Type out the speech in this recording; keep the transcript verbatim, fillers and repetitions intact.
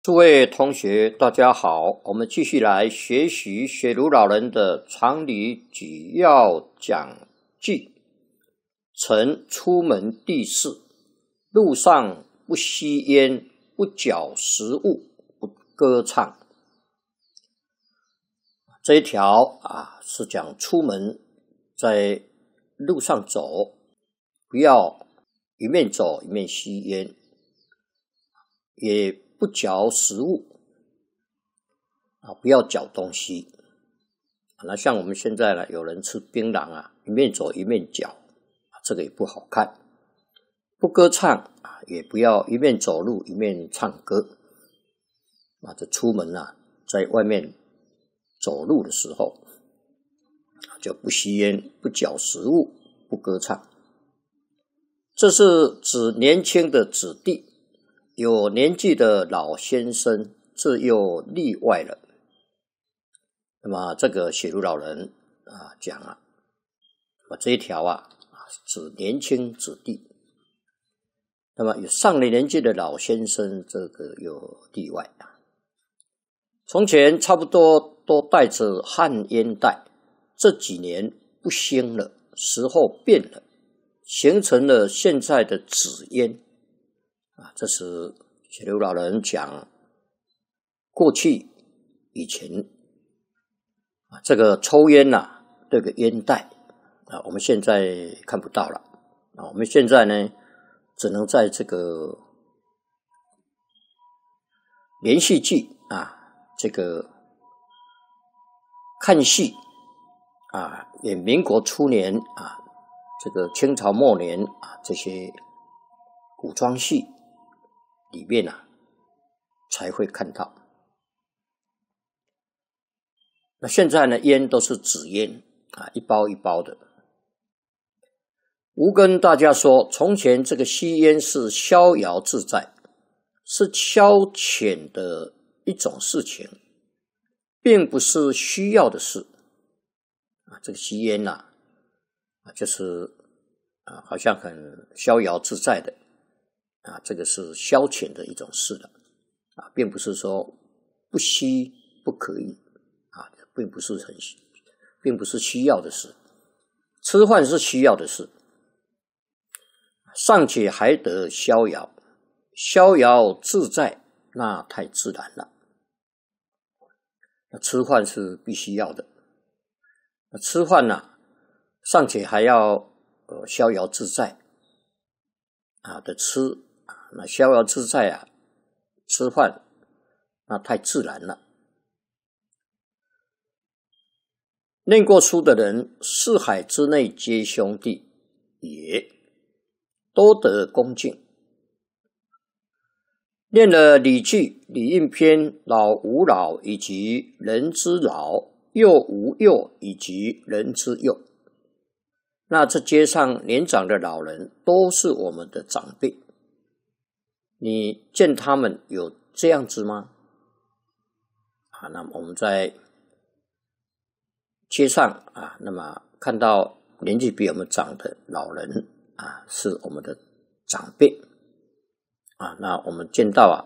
诸位同学，大家好，我们继续来学习雪庐老人的常理举要讲记。曾出门第四，路上不吸烟，不嚼食物，不歌唱。这一条啊，是讲出门在路上走，不要一面走一面吸烟，也不嚼食物啊，不要嚼东西。那像我们现在呢，有人吃槟榔啊，一面走一面嚼，这个也不好看。不歌唱啊，也不要一面走路一面唱歌。啊，这出门啊，在外面走路的时候，就不吸烟，不嚼食物，不歌唱。这是指年轻的子弟。有年纪的老先生，这又例外了。那么这个雪庐老人啊讲啊，那么这一条啊，指年轻子弟。那么有上了年纪的老先生，这个有例外啊。从前差不多都带着旱烟袋，这几年不兴了，时候变了，形成了现在的纸烟。啊，这是雪庐老人讲过去以前啊，这个抽烟呐、啊，这个烟袋啊，我们现在看不到了啊。我们现在呢，只能在这个连续剧啊，这个看戏啊，演民国初年啊，这个清朝末年啊，这些古装戏里面啊，才会看到。那现在呢，烟都是纸烟啊，一包一包的。吾跟大家说，从前这个吸烟是逍遥自在，是消遣的一种事情，并不是需要的事啊。这个吸烟呐、啊，就是啊，好像很逍遥自在的。啊，这个是消遣的一种事了，啊，并不是说不吸不可以，啊，并不是很，并不是需要的事。吃饭是需要的事，尚且还得逍遥，逍遥自在，那太自然了。那吃饭是必须要的，那吃饭呢、啊，尚且还要呃逍遥自在啊的吃。那逍遥自在啊，吃饭那太自然了。念过书的人，四海之内皆兄弟，也多得恭敬。念了《礼记》《礼应篇》老吾老以及人之老，幼吾幼以及人之幼。那这街上年长的老人都是我们的长辈。你见他们有这样子吗？啊，那么我们在街上啊，那么看到年纪比我们长的老人啊，是我们的长辈啊，那我们见到啊，